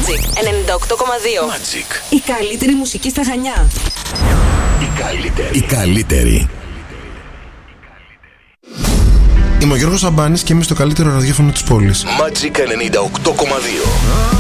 Magic 98,2. Magic. Η καλύτερη μουσική στα Χανιά. Η καλύτερη. Είμαι ο Γιώργος Σαμπάνης και είμαι στο καλύτερο ραδιόφωνο της πόλης. Magic 98,2.